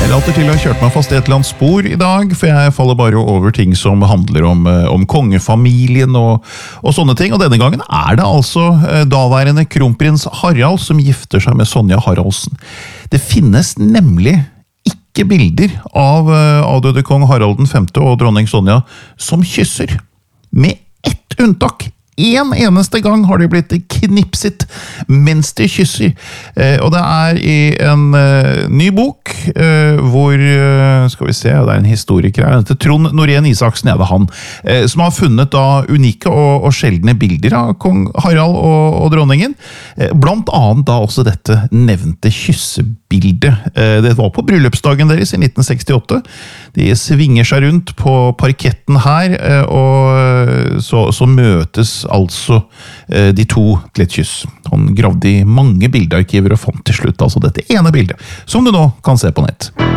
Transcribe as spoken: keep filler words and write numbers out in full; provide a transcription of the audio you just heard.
later til å ha kjørt meg fast i et eller annet spor i dag, for jeg faller bare over ting som handler om, om kongefamilien og, og sånne ting. Og denne gangen er det altså daværende kronprins Harald som gifter seg med Sonja Haraldsen. Det finnes nemlig ikke bilder av avdøde kong Harald den femte og dronning Sonja som kysser. Med ett unntak. En eneste gang har de blitt knipset mens de kysser. Eh, og det er i en eh, ny bok, eh, hvor, eh, skal vi se, det er en historiker her, det er Trond Norén Isaksen, ja, det er han, eh, som har funnet da unike og, og sjeldne bilder av kong Harald og, og dronningen. Eh, blant annet da også dette nevnte kyssebildet. Eh, det var på bryllupsdagen deres i nitten sekstiåtte. De svinger seg rundt på parketten her, eh, og så, så møtes altså de to til et kyss. Han gravde i mange bildearkiver og fant til slutt altså dette ene bildet, som du nå kan se på nett.